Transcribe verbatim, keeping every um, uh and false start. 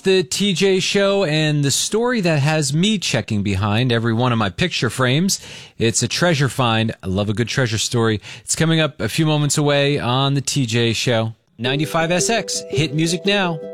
The T J Show, and the story that has me checking behind every one of my picture frames. It's a treasure find. I love a good treasure story. It's coming up a few moments away on the T J Show. ninety-five S X, hit music now.